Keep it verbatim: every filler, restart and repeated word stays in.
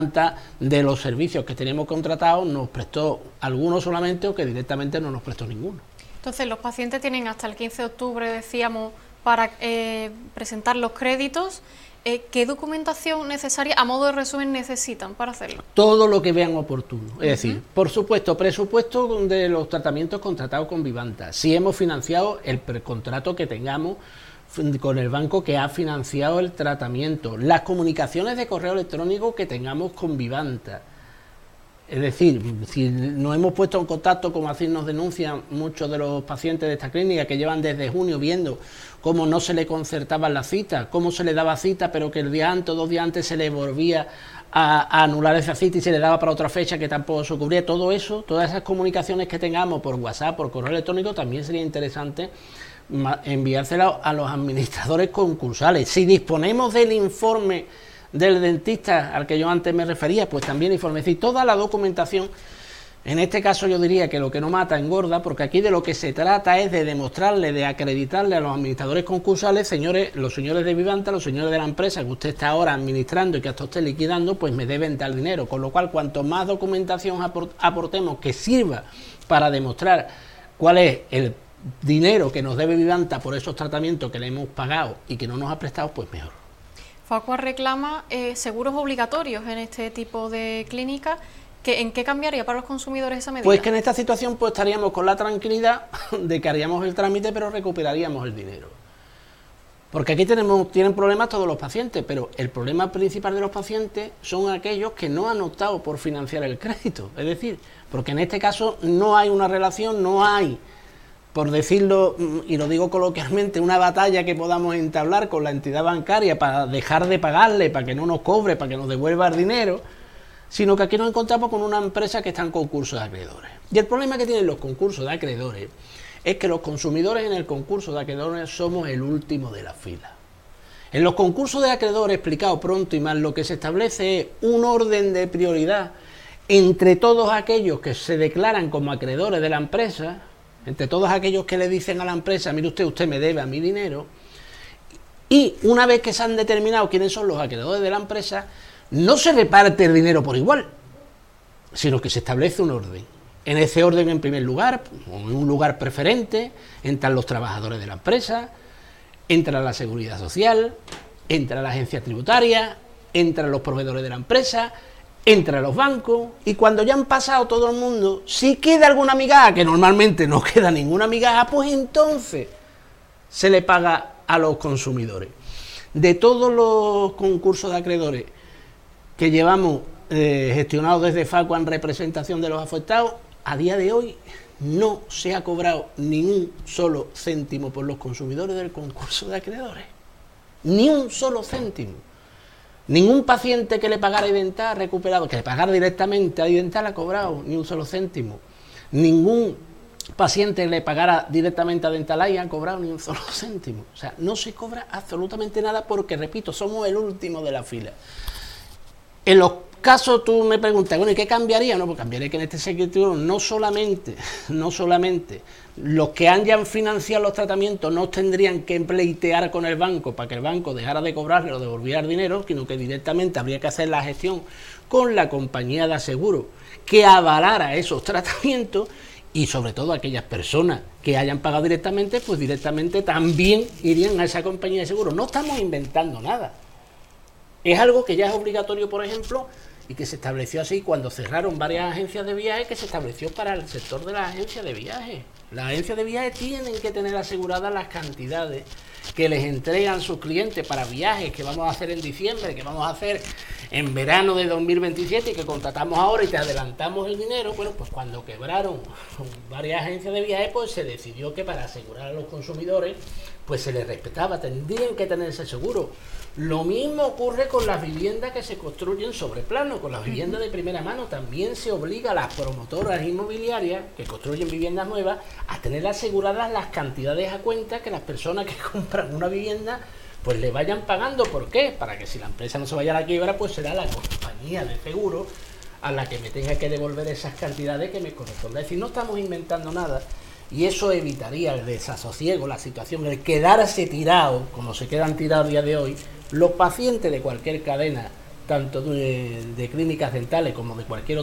de los servicios que tenemos contratados nos prestó algunos solamente o que directamente no nos prestó ninguno. Entonces los pacientes tienen hasta el quince de octubre, decíamos, para eh, presentar los créditos. Eh, ¿Qué documentación necesaria, a modo de resumen, necesitan para hacerlo? Todo lo que vean oportuno. Es uh-huh. decir, por supuesto, presupuesto de los tratamientos contratados con Vivanta. Si hemos financiado el contrato que tengamos con el banco que ha financiado el tratamiento, las comunicaciones de correo electrónico que tengamos con Vivanta. Es decir, si nos hemos puesto en contacto, como así nos denuncian muchos de los pacientes de esta clínica que llevan desde junio viendo cómo no se le concertaban las citas, cómo se le daba cita, pero que el día antes o dos días antes se le volvía a, a anular esa cita y se le daba para otra fecha que tampoco se cubría. Todo eso, todas esas comunicaciones que tengamos por WhatsApp, por correo electrónico, también sería interesante enviársela a los administradores concursales. Si disponemos del informe del dentista al que yo antes me refería, pues también informe, es decir, toda la documentación. En este caso yo diría que lo que no mata engorda, porque aquí de lo que se trata es de demostrarle, de acreditarle a los administradores concursales, señores, los señores de Vivanta, los señores de la empresa que usted está ahora administrando y que hasta usted liquidando, pues me deben tal dinero, con lo cual cuanto más documentación aportemos que sirva para demostrar cuál es el dinero que nos debe Vivanta por esos tratamientos que le hemos pagado y que no nos ha prestado, pues mejor. Facua reclama eh, seguros obligatorios en este tipo de clínicas. Que, ¿En qué cambiaría para los consumidores esa medida? Pues que en esta situación pues estaríamos con la tranquilidad de que haríamos el trámite, pero recuperaríamos el dinero. Porque aquí tenemos, tienen problemas todos los pacientes, pero el problema principal de los pacientes son aquellos que no han optado por financiar el crédito. Es decir, porque en este caso no hay una relación, no hay, por decirlo, y lo digo coloquialmente, una batalla que podamos entablar con la entidad bancaria para dejar de pagarle, para que no nos cobre, para que nos devuelva el dinero, sino que aquí nos encontramos con una empresa que está en concurso de acreedores. Y el problema que tienen los concursos de acreedores es que los consumidores en el concurso de acreedores somos el último de la fila. En los concursos de acreedores, explicado pronto y mal, lo que se establece es un orden de prioridad entre todos aquellos que se declaran como acreedores de la empresa, entre todos aquellos que le dicen a la empresa, mire usted, usted me debe a mi dinero, y una vez que se han determinado quiénes son los acreedores de la empresa, no se reparte el dinero por igual, sino que se establece un orden. En ese orden, en primer lugar, en un lugar preferente, entran los trabajadores de la empresa, entra la seguridad social, entra la agencia tributaria, entran los proveedores de la empresa, entran los bancos, y cuando ya han pasado todo el mundo, si queda alguna migaja, que normalmente no queda ninguna migaja, pues entonces se le paga a los consumidores. De todos los concursos de acreedores que llevamos eh, gestionados desde Facua en representación de los afectados, a día de hoy no se ha cobrado ni un solo céntimo por los consumidores del concurso de acreedores. Ni un solo céntimo. Ningún paciente que le pagara Idental ha recuperado, que le pagara directamente a Idental ha cobrado ni un solo céntimo. Ningún paciente que le pagara directamente a Dentalay ha cobrado ni un solo céntimo. O sea, no se cobra absolutamente nada porque, repito, somos el último de la fila. En los casos, tú me preguntas, bueno, ¿y qué cambiaría? No, pues cambiaría que en este sector no solamente, no solamente los que hayan financiado los tratamientos no tendrían que pleitear con el banco para que el banco dejara de cobrarle o devolviera el dinero, sino que directamente habría que hacer la gestión con la compañía de aseguro que avalara esos tratamientos, y sobre todo aquellas personas que hayan pagado directamente, pues directamente también irían a esa compañía de seguro. No estamos inventando nada. Es algo que ya es obligatorio, por ejemplo, y que se estableció así cuando cerraron varias agencias de viajes, que se estableció para el sector de las agencias de viajes. Las agencias de viajes tienen que tener aseguradas las cantidades que les entregan sus clientes para viajes que vamos a hacer en diciembre, que vamos a hacer en verano de dos mil veintisiete y que contratamos ahora y te adelantamos el dinero. Bueno, pues cuando quebraron varias agencias de viajes, pues se decidió que para asegurar a los consumidores, pues se les respetaba, tendrían que tener ese seguro. Lo mismo ocurre con las viviendas que se construyen sobre plano, con las viviendas de primera mano. También se obliga a las promotoras inmobiliarias que construyen viviendas nuevas a tener aseguradas las cantidades a cuenta que las personas que compran una vivienda pues le vayan pagando. ¿Por qué? Para que si la empresa no se vaya a la quiebra, pues será la compañía de seguro a la que me tenga que devolver esas cantidades que me correspondan. Es decir, no estamos inventando nada. Y eso evitaría el desasosiego, la situación, el quedarse tirado, como se quedan tirados a día de hoy, los pacientes de cualquier cadena tanto de, de clínicas dentales como de cualquier